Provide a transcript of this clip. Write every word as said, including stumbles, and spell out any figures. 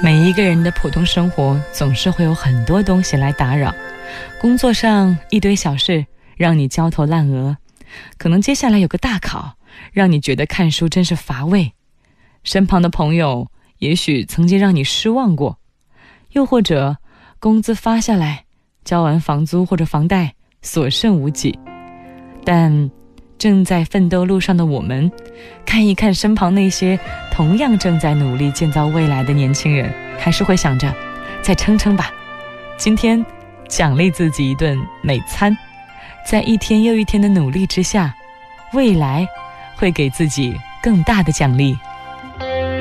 每一个人的普通生活总是会有很多东西来打扰，工作上一堆小事让你焦头烂额，可能接下来有个大考让你觉得看书真是乏味，身旁的朋友也许曾经让你失望过，又或者工资发下来，交完房租或者房贷所剩无几。但正在奋斗路上的我们，看一看身旁那些同样正在努力建造未来的年轻人，还是会想着再撑撑吧，今天奖励自己一顿美餐，在一天又一天的努力之下，未来会给自己更大的奖励。